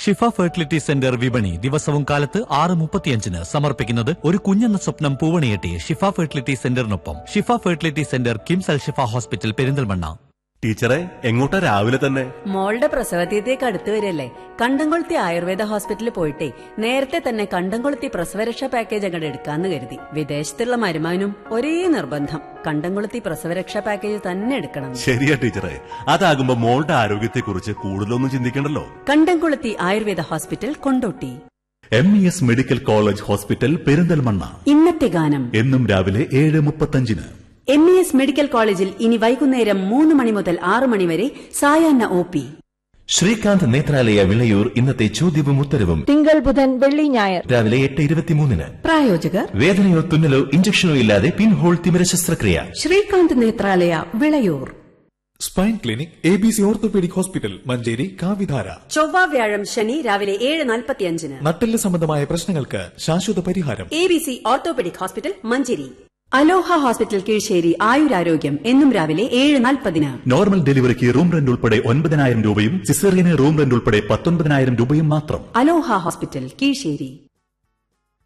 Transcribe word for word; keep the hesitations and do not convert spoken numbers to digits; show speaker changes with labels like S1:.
S1: ഷിഫ fertility centre വിപണി ദിവസവും കാലത്ത് ആറ് മുപ്പത്തിയഞ്ചിന് സമർപ്പിക്കുന്നത് ഒരു കുഞ്ഞെന്ന സ്വപ്നം പൂവണിയെട്ടി ഷിഫ ഫെർട്ടിലിറ്റി സെന്ററിനൊപ്പം. ഷിഫ ഫെർട്ടിലിറ്റി സെന്റർ കിംസ് അൽ ഷിഫ ഹോസ്പിറ്റൽ പെരിന്തൽമണ്ണ.
S2: ടീച്ചറെ, എങ്ങോട്ടാ രാവിലെ തന്നെ?
S3: മോളുടെ പ്രസവതീയത്തേക്ക് അടുത്ത് വരില്ലേ, കണ്ടംകൊളുത്തി ആയുർവേദ ഹോസ്പിറ്റലിൽ പോയിട്ടേ നേരത്തെ തന്നെ കണ്ടംകൊളുത്തി പ്രസവരക്ഷാ പാക്കേജ് അങ്ങോട്ട് എടുക്കാന്ന് കരുതി. വിദേശത്തുള്ള മരുമാനും ഒരേ നിർബന്ധം, കണ്ടംകൊളുത്തി പ്രസവരക്ഷാ പാക്കേജ് തന്നെ എടുക്കണം.
S2: ശരിയാ ടീച്ചറെ, അതാകുമ്പോ മോളുടെ ആരോഗ്യത്തെ കുറിച്ച് കൂടുതലൊന്നും ചിന്തിക്കണ്ടല്ലോ.
S3: Kandamkoluthi Ayurveda hospital, Kondotty.
S4: M E S medical college hospital, Perinthalmanna.
S3: ഇന്നത്തെ ഗാനം
S4: എന്നും രാവിലെ ഏഴ് മുപ്പത്തഞ്ചിന്.
S3: എം ഇ എസ് മെഡിക്കൽ കോളേജിൽ ഇനി വൈകുന്നേരം മൂന്ന് മണി മുതൽ ആറ് മണി വരെ സായാഹ്ന ഒ പി.
S5: ശ്രീകാന്ത് നേത്രാലയ വിളയൂർ ഇന്നത്തെ ചോദ്യവും ഉത്തരവും
S6: തിങ്കൾ ബുധൻ വെള്ളി ഞായർ
S5: രാവിലെ എട്ട് ഇരുപത്തിമൂന്നിന്.
S3: പ്രായോജകർ
S5: വേദനയോ തുന്നലോ ഇഞ്ചക്ഷനോ ഇല്ലാതെ പിൻഹോൾ തിമിര ശസ്ത്രക്രിയ.
S3: Srikanth Nethralaya Vilayur.
S7: Spine clinic A B C orthopaedic hospital, Manjeri കാവിധാര.
S3: ചൊവ്വ വ്യാഴം ശനി രാവിലെ ഏഴ് നാൽപ്പത്തിയഞ്ചിന്.
S7: നട്ടെല്ല് സംബന്ധമായ പ്രശ്നങ്ങൾക്ക് ശാശ്വത പരിഹാരം.
S3: A B C orthopaedic hospital, Manjeri. Aloha hospital, Kizhisseri. ആയുരാരോഗ്യം എന്നും രാവിലെ ഏഴ് നാൽപ്പതിന്.
S4: നോർമൽ ഡെലിവറിക്ക് റൂം റെന്റ് ഉൾപ്പെടെ ഒൻപതിനായിരം രൂപയും സിസേറിയന് റൂം റെന്റ് ഉൾപ്പെടെ പത്തൊൻപതിനായിരം രൂപയും മാത്രം.
S3: അലോഹ ഹോസ്പിറ്റൽ, കീഴ്ശ്ശേരി.